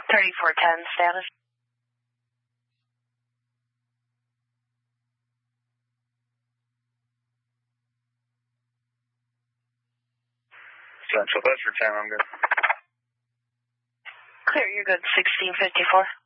3410 status. Central Buster 10, I'm good. Clear, you're good. 1654.